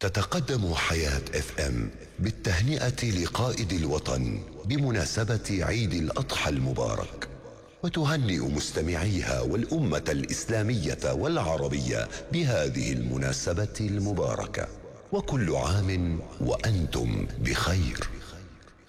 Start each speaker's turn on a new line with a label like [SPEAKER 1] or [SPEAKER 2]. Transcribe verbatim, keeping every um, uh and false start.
[SPEAKER 1] تتقدم حياة اف ام بالتهنئة لقائد الوطن بمناسبة عيد الأضحى المبارك، وتهنئ مستمعيها والأمة الإسلامية والعربية بهذه المناسبة المباركة، وكل عام وأنتم بخير.